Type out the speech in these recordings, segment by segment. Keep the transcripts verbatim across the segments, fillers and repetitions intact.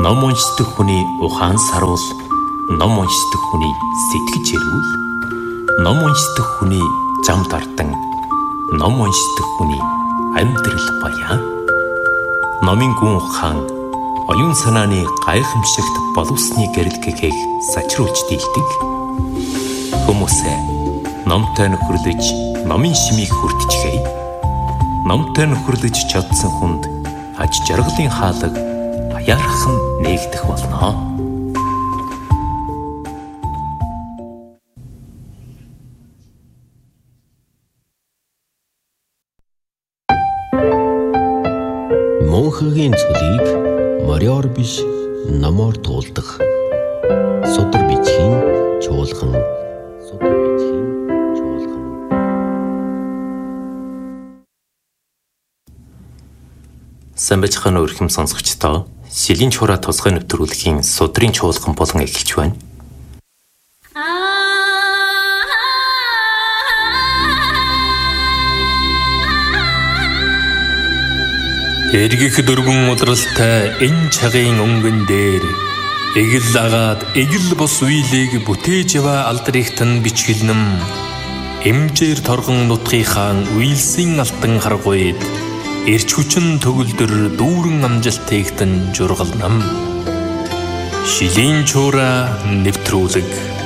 Ном уншдаг хүний ухаан саруул, ном уншдаг хүний сэтгэж эрүүл, ном уншдаг хүний зам дардан, ном уншдаг хүний амьдрал баян. Номын гүн ухаан оюун санааны гайхамшигт боловсны гэрэлгэгийг сачруулж дийлдэг. Хүмүүсээ номтой нөхөрлөж, номын шимийг хүртчихээ. Номтой нөхөрлөж чадсан хүнд аж жаргалын хаалга аяархан нээгдэх болно. Монхогийн цөлийг мориор биш номоор туулдаг. Судар бичгийн чуулган. Судар бичгийн чуулган. Сайн байцгаана уу өрхөм сонсогчдоо. Силийн чураа тусгай нэвтрүүлгийн судрын чуулган болон эхэлж байна. Эргэх дөрвөн удралтай энэ цагийн өнгөн дээр эгэл агаад эгэл бос үеийг бүтээж яваа алдрыхтан бичгэлнэм эмжээр торгон нутгийнхаа үйлсийн алтан харгуйд эрч хүчин төгөлдөр дүүрэн амжилтыгтан жургалнам. Шилийн чураа нэвтрүүлэг.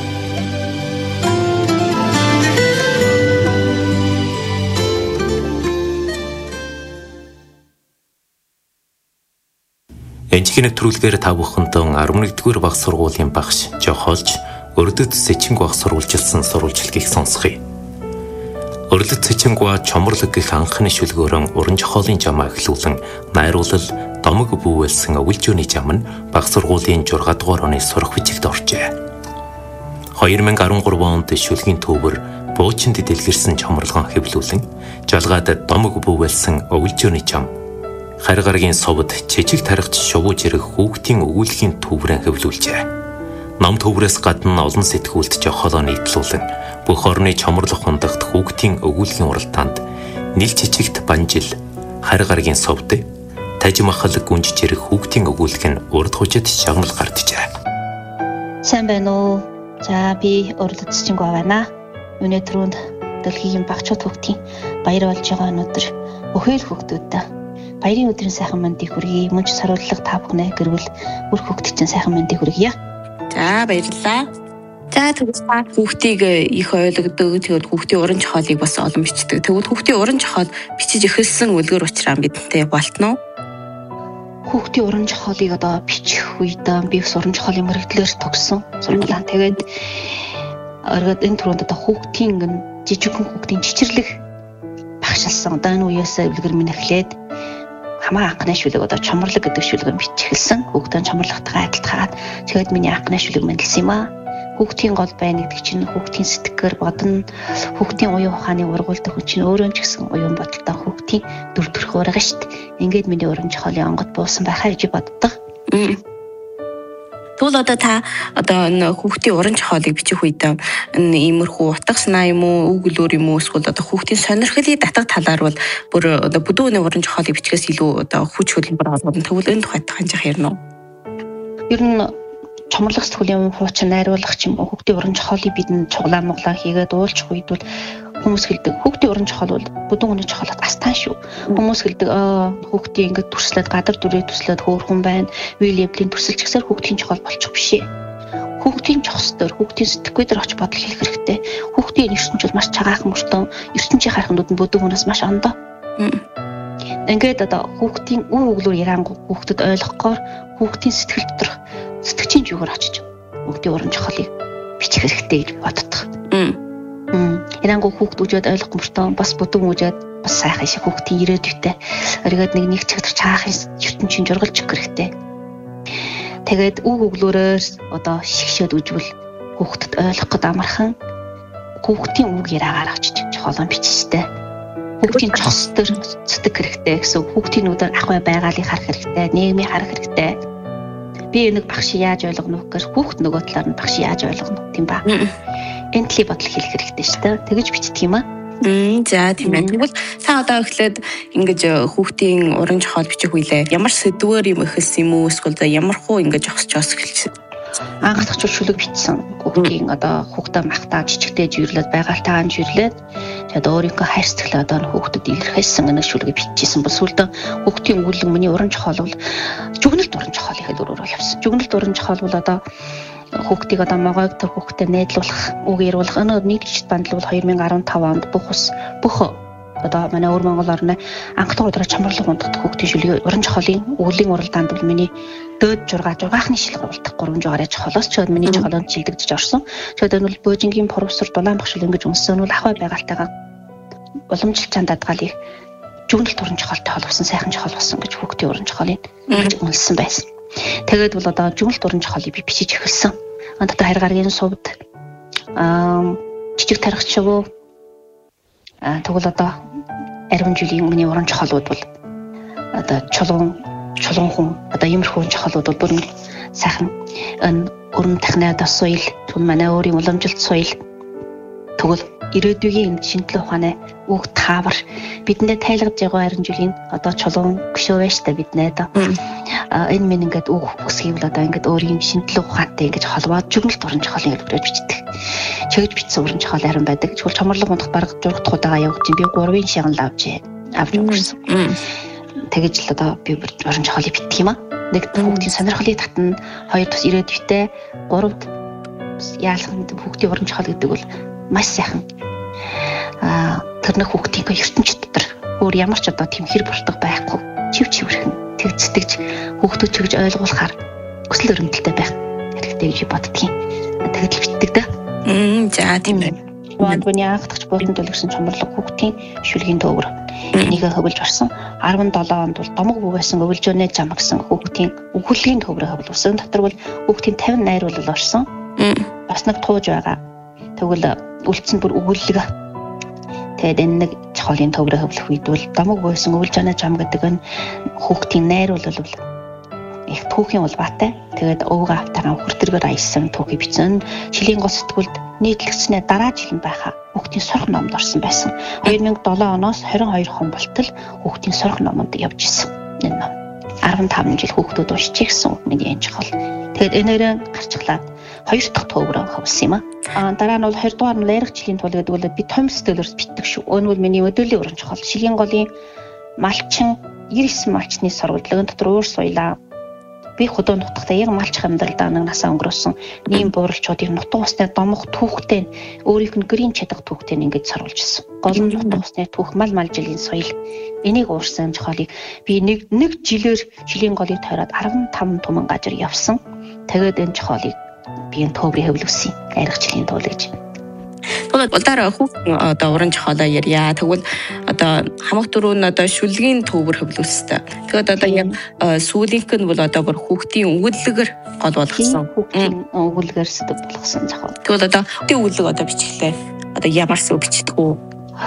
Энэхний нэвтрүүлгээр та бүхэндээ арван нэгдүгээр багц сургуулийн багш Жохолж Өрлөд Сэчинг багц сурвалжилсан сурвалжилгийг сонсгоё. Өрлөд Сэчингва чомрлог гэх анхны шүлгөөрөн уран зохиолын жамаа эхлүүлэн найруулал Домог бүүвэлсэн өвөлжөөний жам нь багц сургуулийн жургаадугаар оны сурах бичигт оржээ. хоёр мянга арван гурван онд шүлгийн төвөр буучинд дэлгэрсэн чомрлогон хэвлүүлэн жалгаад Домог бүүвэлсэн өвөлжөөний жам Харь гарагийн совд чичиг тарихч шувууж ирэх хүүхдийн өгүүлхийн төврэн хэвлүүлжээ. Ном төврөөс гадна олон сэтгүүлд жохолоо нийтлүүлэн бүх орны чомрлох хундагт хүүхдийн өгүүлхийн уралдаанд нийл чичигт банжил харь гарагийн совд тажи махал гүнжиж ирэх хүүхдийн өгүүлэх нь урд хужид шагнал гарджээ. Сайн байна уу? За би Өрлөд Сэчинг байна. Өнөө түрүүнд дэлхийн багчууд хүүхдийн баяр болж байгаа өнөөдөр бүхэл хүүхдүүдэд баярын өдрийн сайхан мэндийг хүргэе. Мөн ч сарууллага та бүхнээ гэрвэл бүр хүүхдэд чинь сайхан мэндийг хүргье. За баярлалаа. За тэгвэл та хүүхдийг их ойлгодог, тэгээд хүүхдийн уран зохиолыг бас олон бичдэг. Тэгвэл хүүхдийн уран зохиол бичиж эхэлсэн үлгэр учраа бидэнтэй болтно уу? Хүүхдийн уран зохиолыг одоо бичих үед би бас уран зохиолын мэрэгдлэр төгссөн. Сургуулаа. Тэгээд оргод энэ түрүүнд одоо хүүхдийн жижигхэн хүүхдийн чичирлэг багшилсан. Одоо энэ үеэс үлгэр минь эхлээд хамаа анхны шүлэг одоо чомрлог гэдэг шүлэг бичих эхэлсэн. Хүүхдийн чомрлогтойгоо адилтгаад тэгээд миний анхны шүлэг мэндэлсэн юм аа. Хүүхдийн гол байна гэдэг чинь хүүхдийн сэтгэгэр бодно. Хүүхдийн уян ухааны ургуулдаг хүн чинь өөрөө ч гэсэн уян бодолтой хүүхдийн дүр төрх урага шүү дээ. Ингээд миний уран зохиолын онгод буусан байхаа гэж боддог. Тэгвэл одоо та одоо энэ хүүхдийн уран зохиолыг бичих үед энэ иймэрхүү утга санаа юм уу, үг өлөөр юм уу, эсвэл одоо хүүхдийн сонирхлыг татах талаар бол бүр одоо бүдүүний уран зохиолыг бичгээс илүү одоо хүч хөлбөр олгоно. Тэгвэл энэ тухайд ханжих ярина уу? Ер нь чомрлох сэтгүүлийн хуучин найруулах юм уу, хүүхдийн уран зохиолыг бид нь чуглаа муглаа хийгээд уулзах үед бол хүмүүс хэлдэг хүүхдийн уран зохиол бол бүдүүн хүний зохиолот астан шүү. Хүмүүс хэлдэг хүүхдийн ингээд төрслөд гадар дүрээ төслөд хөөрхөн байна. Вильямлийн төрсөлч гэсээр хүүхдийн зохиол болчих биш ээ. Хүүхдийн зохистор, хүүхдийн сэтгэхүй дээр очиж бодол хэлэх хэрэгтэй. Хүүхдийн ертөнцийн маш цагаахан мөртөө ертөнцийн харахнууд нь бүдүүн хүнээс маш ондоо. Ингээд одоо хүүхдийн үр өглөөр ярангуй хүүхдэд ойлгохоор хүүхдийн сэтгэл дотор сэтгчийн зүгээр очиж хүүхдийн уран зохиолыг бичих хэрэгтэй гэж боддог. Ярангуй хүүхд үжээд ойлгох мөртөө бас бүдүүн үжээд бас сайхан шиг хүүхдийн ирээдүйтэй өргөд нэг нэг чигтэр чаахын ертөнцийн жургалж өгөх хэрэгтэй. Тэгээд үг өглөөрөөс одоо шигшээд үжвэл хүүхдэд ойлгох гээд амархан хүүхдийн үг яраагаар очиж жохолон бичжтэй. Хүүхдийн цос төр зүтг хэрэгтэй гэсэн хүүхдийн нүдээр ахвай байгаалыг харах хэрэгтэй, нийгмийг харах хэрэгтэй. Би нэг багш яаж ойлгоно вэ гэхээр хүүхд нөгөө талаар нь багш яаж ойлгоно тийм ба. Энтли бодол хэлэх хэрэгтэй шүү дээ. Тэгэж бичдэг юм аа. Мм за тийм ээ. Тэгвэл та одоо эхлээд ингэж хүүхдийн уран зохиол бичих үедээ ямар сэдвээр юм эхэлсэн юм уу? Эсвэл ямар хуу ингэж зогсож бас эхэлсэн? Анх дахь шүлэг бичсэн. Хүүхдийн одоо хүүхдээ махтаа жижигтэй жирлээд байгальтайгаа жирлээд тэгээд өөрийнхөө хайр сэтгэлээ одоо хүүхдэд илэрхийлсэн нэг шүлэг бичижсэн. Бас үлдээ хүүхдийн өвлөн миний уран зохиол бол жүгнэлт уран зохиол ихэд өөрөөр явсан. Жүгнэлт уран зохиол бол одоо хүүхдийг одоо могойг төр хүүхдэд найдлуулах, үг яриулах энэ нэг жижиг бандл бол две тысячи десятый онд бүх ус бүх одоо манай өвөр Монгол орны анх тугаар чамбарлаг ундад хүүхдийн шүлгийн уран зохиолын өвлийн уралдаанд бол миний дөөд жургаа жургаахны шилэг болдог гурван жугаараа зохиолоос ч миний зохиолонд шилдэгдэж орсон. Тэгээд энэ бол Бөөжингийн профессор Дулаанбах шүлэг ингэж үнсэн нь бол ахвай байгальтайгаа уламжлалт чандадгаалыг жүгнэлт уран зохиолтой холбосон сайхан зохиол болсон гэж хүүхдийн уран зохиолыг ингэж үнэлсэн байсан. Тэгээд бол одоо жүгнэлт уран зохиолыг би бичиж эхэлсэн. Одоо хайр гарагийн сувд аа жижиг тархич шувуу а тэгвэл одоо ариун жилийн миний уран зохиолууд бол одоо чулуун чулуун хүн одоо иймэрхүү зохиолууд бол бүр сайхан энэ өрн технад соёл түн манай өөрийн уламжилт соёл тэгвэл ирээдүйн шинжлэх ухааны үг таавар бидэндээ тайлгаж байгаа ариун жилийн одоо чулуун гүшөө байж та биднээ одоо энэ минь ингээд үг үсгийг бол одоо ингээд өөрийн шинжлэх ухаантай ингэж холбоод жүгнэлт уран зохиолын хэлбэрээр бичдэг. Чигж бичсэн уран зохиол харин байдаг. Тэгвэл чамарлаг ундах бараг зургат худаага явах чинь би гурван шагнал авч авч өгсөн. Тэгэж л одоо би уран зохиолыг битгий юм аа. Нэг хүүхдийн сонирхлыг татна, хоёр бас ирээдүйтэй, гуравд яалганд хүүхдийн уран зохиол гэдэг бол маш сайхан. Аа тэр нэг хүүхдийн ертөнцийн дотор өөр ямар ч одоо тийм хэр буртаг байхгүй. Чив чивэрхэн тэгцдэгж хүүхдүүд ч гэж ойлгуулахаар өсөл өрөмтөлтэй байх хэрэгтэй гэж боддгийн. Тэгэл битдэг да. Мм за тийм ээ. Ванбуны анх дахь болон төлөвсөн чамбарлаг хүүхдийн шүлгийн төвөр. Энийг хөвлж орсон. десять seven онд бол домог бүвэсэн өвлжөөний зам гэсэн хүүхдийн өгүүлгийн төврөө хөвлөсөн. Дотор бол хүүхдийн fifty найр бол орсон. Бас нэг тууж байгаа. Тэгвэл үлдсэн бүр өгүүлэг. Тэгээд энэ нэг зохиолын төврөө хөвлөх үед бол домог бүвэсэн өвлжөөний зам гэдэг нь хүүхдийн найр бол их түүхийн улбаатай. Тэгээд өвгөө автараа хүртэргээр аялсан түүхий бичсэн. Шилийн гол сэтгүүлд нийтлэгдснээр дараа жил байхаа хүүхдийн сурах номд орсон байсан. two thousand seven оноос twenty-two хон болтол хүүхдийн сурах номонд явж исэн. Энэ ном fifteen жил хүүхдүүд уншиж гисэн миний энэ зохиол. Тэгээд энээрээ гарчглаад хоёр дахь төврөө хөвсөн юм аа. Дараа нь бол twenty дугаар нь лайрах жилийн тул гэдэг бол би том стеллерс битдэг шүү. Өн бол миний өдөөлийн уран зохиол. Шилийн голын малчин ninety-nine малчны сургуулийн дотор өөр суйлаа. Би хөдөө нутагтаа яг малчих амьдралдаа нэг насаа өнгөрөөсөн ийм бууралчуудыг нутаг усны домох түүхтэй өөрийнх нь гэрийн чадах түүхтэй ингэж саруулж ирсэн. Гол нь нутаг усны түүх мал мал жилийн соёл энийг уурсан зохиолыг би нэг нэг жилээр шилийн голыг тойроод fifty-five туман газар явсан. Тэгээд энэ зохиолыг би энэ төврийн хөвлөсөн. Арих жилийн туул гэж. Тэгвэл удаараа хүүхдийн одоо уран зохиолоо ярья. Тэгвэл одоо хамаг дөрөв нь одоо шүлгийн төвөр хөвлөстэй. Тэгээд одоо яг сүүлийнх нь бол одоо бүр хүүхдийн өгүүлэлгээр гол болгосон. Хүүхдийн өгүүлэлгээр сэдв болгосон зохиол. Тэгвэл одоо хүүхдийн өгүүлэг одоо бичлээ. Одоо ямар сүр бичдэг үү?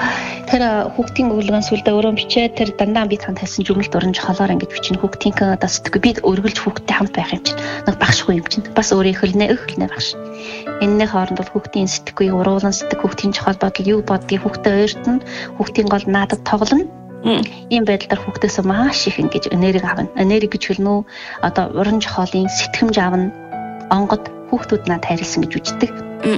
Тэр хүүхдийн өгүүлгэн сүлдээ өөрөө бичээ. Тэр дандаа би танд хэлсэн жүгнэлт уран зохиолоор ингэж бичнэ. Хүүхдийн одоо сэтгэв би өргөлж хүүхдтэй хамт байх юм чинь. Нэг багшгүй юм чинь. Бас өөрөө хөлнөө хөлнөө багш. Энэний хооронд бол хүүхдийн сэтгэвийг уруулан сэтгэх хүүхдийн зохиол бодол юу бодгийг хүүхдээ ойртон хүүхдийн гол наадад тоглоно. Ийм байдлаар хүүхдээс маш их ингэж энерги авна. Энерги гэж хэлнэ үү? Одоо уран зохиолын сэтгэмж авна. Онгод хүүхдүүд надад хайрлсан гэж үздэг.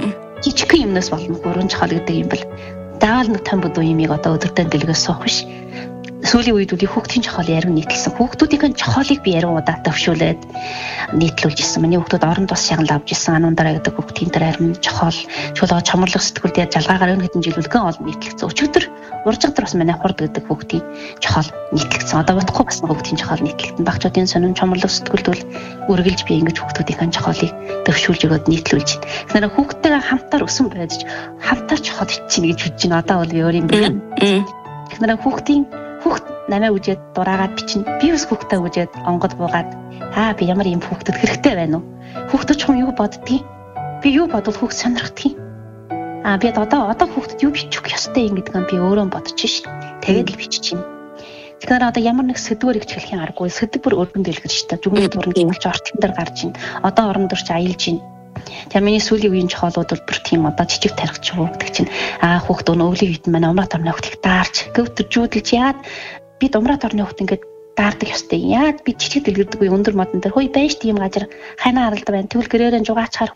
Жижиг юмнаас болно уран зохиол гэдэг юм бэл. Даал нэг том бодоо юмыг одоо өдөртөө дэлгээс суух биш. Сүүлийн үед үли хүүхдийн зохиол яруу нийтлсэн. Хүүхдүүдийн зохиолыг би яруу удаа төвшүүлээд нийтлүүлж ирсэн. Миний хүүхдүүд оронд бас шагнал авч ирсэн. Ануундараа гэдэг хүүхдийн дээр харин зохиол, чулуу чамрлах сэтгүүлд яаж жалгаагаар өн хэдэн жил үлгэн ол нийтлэгдсэн. Өчигдөр уржигдэр бас манай хурд гэдэг хүүхдийн зохиол нийтлэгдсэн. Одоо бодохгүй бас хүүхдийн зохиол нийтлэгдэн. Багчуудын сонин чамрлах сэтгүүлд бол үргэлж би ингэж хүүхдүүдийн зохиолыг төвшүүлж өгөөд нийтлүүлж байна. Тэгэхээр хүүхдтэйгээ хамтаар өсөн байж хамтаар зохиол хийчихнэ гэж хүж байна. Одоо бол би өөр юм байна. Тэгэхээр хүүхдийн хүүхд намайг үжээд дураагаад бичнэ. Би бас хүүхдээ үжээд онгод буугаад аа би ямар юм хүүхдэд хэрэгтэй байна уу? Хүүхдүүд ч юм юу боддгийг? Би юу бодвол хүүхд сонирхдгийг? Аа би одоо одоо хүүхдэд юу бичих ёстой юм гэдгийг би өөрөө бодож шин. Тэгээд л бичиж чинь. Тэгэхээр одоо ямар нэг сэдвэр их хэлхийн аргагүй. Сэдв бүр өргөн дэлгэр шүү дээ. Жүгнэлт уран зохиолч ортон дээр гарч ийн. Одоо орон дөрч аялж ийн. Тэгээ миний сүүлийн үеийн чухалууд бол бүр тийм одоо жижиг тархич юу гэдэг чинь аа хүүхд өнөө өвлийн үед маань умраа торны хүүхд их даарч гөвтөржүүлж яад бид умраа торны хүүхд ингээд даардаг ёстой. Яад би жижиг дэлгэрдэг үе өндөр модон дээр хөөе байж тийм газар ханаа аралд байна. Тэгвэл гэрээрэн жугаач хар